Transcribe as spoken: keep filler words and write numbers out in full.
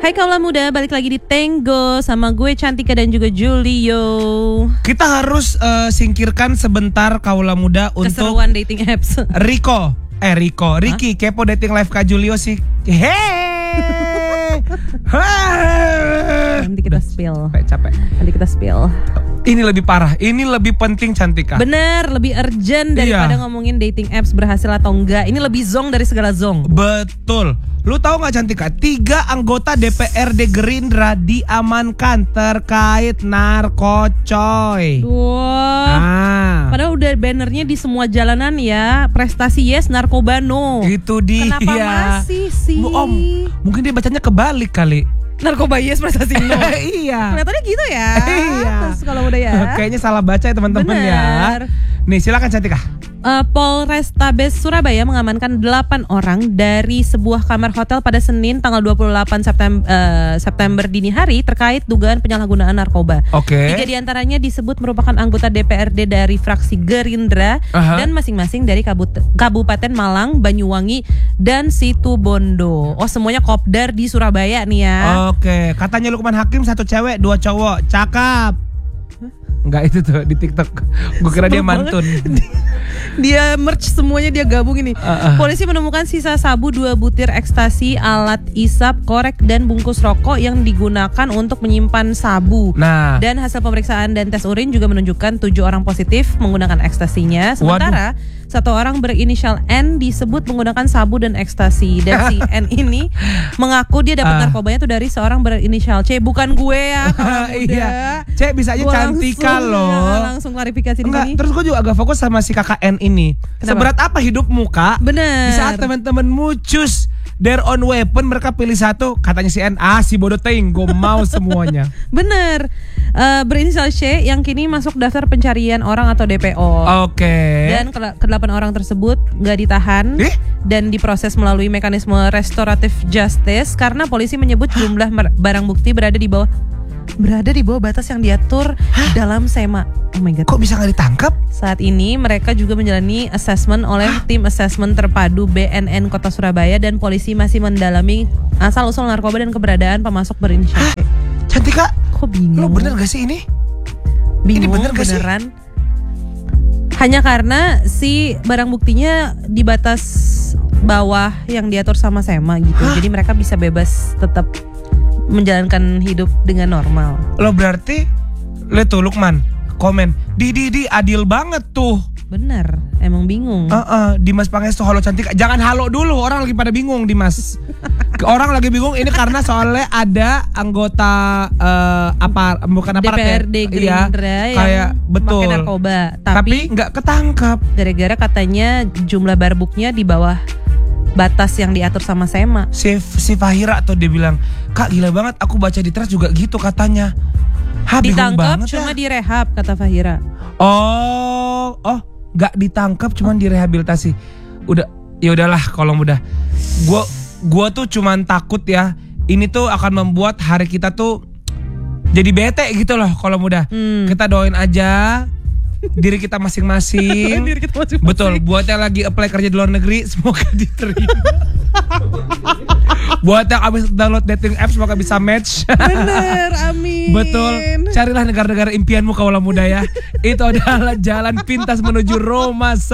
Hai kaula muda, balik lagi di Tenggo sama gue Cantika dan juga Julio. Kita harus uh, singkirkan sebentar kaula muda untuk keseruan dating apps. Rico, eh Rico, Ricky, kepo dating live Kak Julio sih. Hehehe. Nanti kita spill. Capek, capek. Nanti kita spill. Ini lebih parah, ini lebih penting Cantika. Bener, lebih urgent daripada Iya. ngomongin dating apps berhasil atau enggak. Ini lebih zong dari segala zong. Betul. Lu tahu nggak Cantika? Tiga anggota D P R D Gerindra diamankan terkait narkocoy. Wah. Ah. Padahal udah bannernya di semua jalanan ya. Prestasi yes, narkoba no. Itu dia. Kenapa masih sih? Om, mungkin dia bacanya kebalik kali. Narkoba yes, prestasi no. Iya. Kelihatannya gitu ya. Iya. Terus kalau udah ya. Kayaknya salah baca ya teman-teman ya. Nih silakan Cantika. Uh, Polrestabes Surabaya mengamankan delapan orang dari sebuah kamar hotel pada Senin tanggal dua puluh delapan September, uh, September dini hari terkait dugaan penyalahgunaan narkoba. Oke. Tiga diantaranya disebut merupakan anggota D P R D dari fraksi Gerindra. Aha. Dan masing-masing dari Kabut- Kabupaten Malang, Banyuwangi, dan Situbondo. Oh, semuanya kopdar di Surabaya nih ya. Oke, katanya Lukman Hakim satu cewek dua cowok, cakep. Enggak, itu tuh di TikTok. Gue kira dia mantun. Dia merch semuanya, dia gabung ini. Uh, uh. Polisi menemukan sisa sabu, dua butir ekstasi, alat isap, korek, dan bungkus rokok yang digunakan untuk menyimpan sabu. Nah, Dan hasil pemeriksaan dan tes urin juga menunjukkan tujuh orang positif menggunakan ekstasinya. Sementara Waduh. satu orang berinisial N disebut menggunakan sabu dan ekstasi. Dan si N ini mengaku dia dapat uh. narkobanya tuh dari seorang berinisial C. Bukan gue ya. Iya. Cek bisa aja Gua Cantika langsung, loh. ya, langsung klarifikasi di Enggak, sini. terus gue juga agak fokus sama si kakak N ini. Kenapa? Seberat apa hidupmu Kak? Bener. Di saat teman-temanmu choose their own weapon, mereka pilih satu, katanya si N, ah si bodoh teing, gue mau semuanya. Bener. Uh, berinisial C yang kini masuk daftar pencarian orang atau D P O. Oke. Dan ke- kedelapan orang tersebut nggak ditahan Eh? dan diproses melalui mekanisme restoratif justice karena polisi menyebut jumlah mer- barang bukti berada di bawah berada di bawah batas yang diatur Hah? dalam SEMA. Oh my god. Kok bisa nggak ditangkap? Saat ini mereka juga menjalani assessment oleh tim assessment terpadu B N N Kota Surabaya dan polisi masih mendalami asal usul narkoba dan keberadaan pemasok berinisial C. Cantika, Kok bingung? lo bener gak sih ini? Bingung, Ini bener gak sih? beneran. Hanya karena si barang buktinya di batas bawah yang diatur sama SEMA gitu. Hah? Jadi mereka bisa bebas tetap menjalankan hidup dengan normal. Lo berarti, lihat tuh Lukman, komen, di di di adil banget tuh. Bener, emang bingung. Uh, uh, Dimas Pangestu, halo Cantika. Jangan halo dulu, orang lagi pada bingung Dimas. Orang lagi bingung ini karena soalnya ada anggota uh, apa bukan apa D P R D Gerindra yang kayak betul pakai narkoba, tapi tapi nggak ketangkap gara-gara katanya jumlah barbuknya di bawah batas yang diatur sama SEMA. si si Fahira tuh dia bilang, Kak gila banget, aku baca di Trans juga gitu katanya. Ha, bingung Ditangkap banget cuma ya. direhab kata Fahira. Oh, oh, nggak ditangkap cuman direhabilitasi. Udah, ya udahlah kalau udah. Gua gua tuh cuman takut ya, ini tuh akan membuat hari kita tuh jadi bete gitu loh kalau mudah. Hmm. Kita doain aja diri kita masing-masing. Diri kita masing-masing. Betul, buat yang lagi apply kerja di luar negeri semoga diterima. Buat yang abis download dating apps semoga bisa match. Bener, amin. Betul, carilah negara-negara impianmu kaula muda ya. Itu adalah jalan pintas menuju Roma.